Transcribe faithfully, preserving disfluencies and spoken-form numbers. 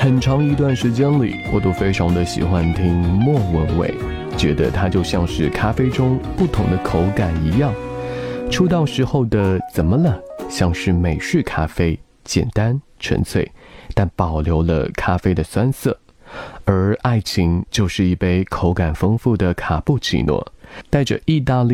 很长一段时间里，我都非常的喜欢听莫文蔚，觉得它就像是咖啡中不同的口感一样。出道时候的怎么了，像是美式咖啡，简单纯粹，但保留了咖啡的酸涩。而爱情就是一杯口感丰富的卡布奇诺，带着意大利